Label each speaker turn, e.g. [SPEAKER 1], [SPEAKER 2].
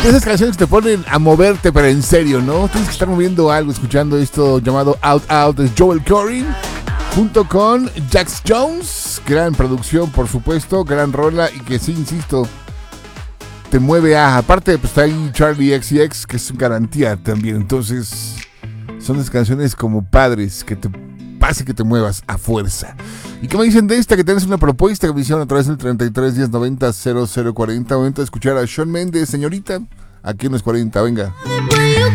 [SPEAKER 1] Esas canciones que te ponen a moverte, pero en serio, ¿no? Tienes que estar moviendo algo, escuchando esto llamado Out Out de Joel Corey, junto con Jax Jones. Gran producción, por supuesto, gran rola y que sí, insisto, te mueve a... Aparte, pues está ahí Charlie XCX, que es garantía también. Entonces, son las canciones como padres que te hace que te muevas a fuerza. ¿Y qué me dicen de esta? Que tienes una propuesta que me hicieron a través del 33 10 90 0040. Momento de escuchar a Shawn Mendes, señorita. Aquí en los 40, venga.